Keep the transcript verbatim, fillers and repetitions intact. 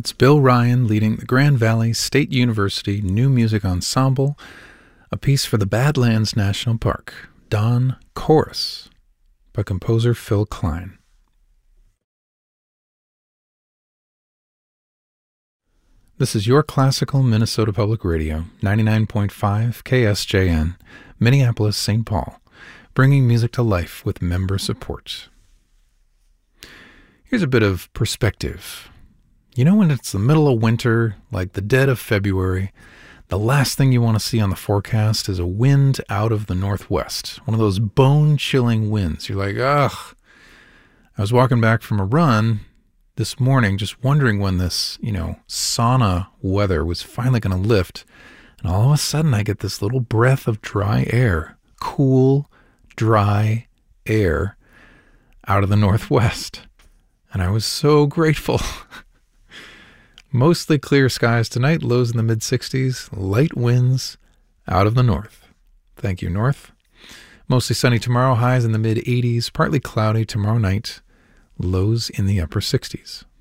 It's Bill Ryan leading the Grand Valley State University New Music Ensemble, a piece for the Badlands National Park, Dawn Chorus, by composer Phil Klein. This is your classical Minnesota Public Radio, ninety-nine point five K S J N, Minneapolis, Saint Paul, bringing music to life with member support. Here's a bit of perspective. You know when it's the middle of winter, like the dead of February, the last thing you want to see on the forecast is a wind out of the northwest. One of those bone-chilling winds. You're like, ugh. I was walking back from a run this morning just wondering when this, you know, sauna weather was finally going to lift. And all of a sudden I get this little breath of dry air, cool, dry air out of the northwest. And I was so grateful. Mostly clear skies tonight, lows in the mid-sixties, light winds out of the north. Thank you, North. Mostly sunny tomorrow, highs in the mid-eighties, partly cloudy tomorrow night, lows in the upper sixties.